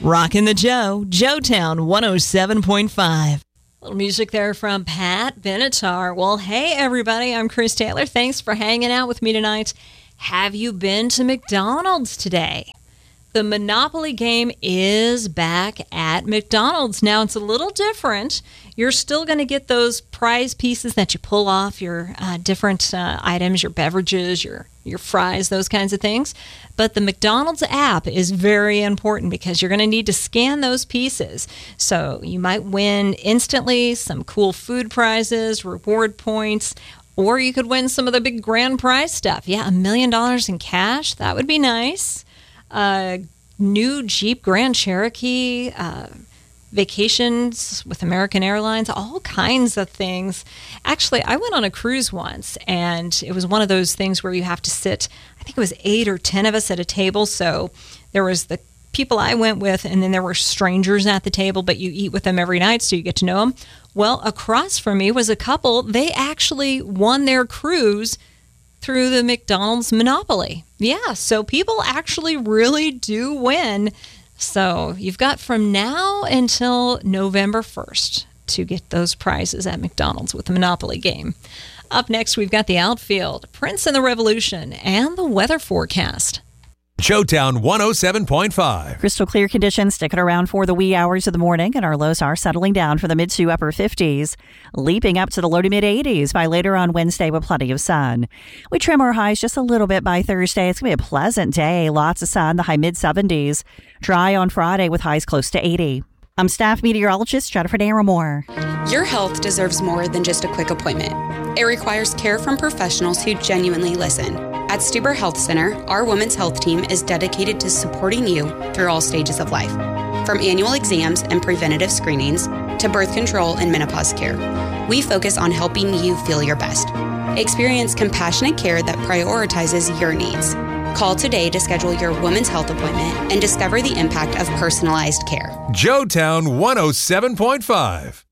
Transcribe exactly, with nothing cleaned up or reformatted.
Rockin' the Joe, Joetown one oh seven point five. A little music there from Pat Benatar. Well, hey, everybody, I'm Chris Taylor. Thanks for hanging out with me tonight. Have you been to McDonald's today? The Monopoly game is back at McDonald's. Now, it's a little different. You're still going to get those prize pieces that you pull off your uh, different uh, items, your beverages, your, your fries, those kinds of things. But the McDonald's app is very important because you're going to need to scan those pieces. So you might win instantly some cool food prizes, reward points, or you could win some of the big grand prize stuff. Yeah, a million dollars in cash. That would be nice. Uh, new Jeep Grand Cherokee, uh, vacations with American Airlines, all kinds of things. Actually, I went on a cruise once, and it was one of those things where you have to sit, I think it was eight or ten of us at a table. So there was the people I went with, and then there were strangers at the table, but you eat with them every night, so you get to know them. Well, across from me was a couple. They actually won their cruise through the McDonald's Monopoly. Yeah, so people actually really do win. So you've got from now until November first to get those prizes at McDonald's with the Monopoly game. Up next, we've got the outfield, Prince and the Revolution, and the weather forecast. Joetown one oh seven point five. Crystal clear conditions sticking around for the wee hours of the morning, and our lows are settling down for the mid to upper fifties, leaping up to the low to mid eighties by later on Wednesday with plenty of sun. We trim our highs just a little bit by Thursday. It's going to be a pleasant day. Lots of sun, the high mid seventies. Dry on Friday with highs close to eighty. I'm staff meteorologist Jennifer Naramore. Your health deserves more than just a quick appointment. It requires care from professionals who genuinely listen. At Stuber Health Center, our women's health team is dedicated to supporting you through all stages of life. From annual exams and preventative screenings to birth control and menopause care, we focus on helping you feel your best. Experience compassionate care that prioritizes your needs. Call today to schedule your women's health appointment and discover the impact of personalized care. Joetown one oh seven point five.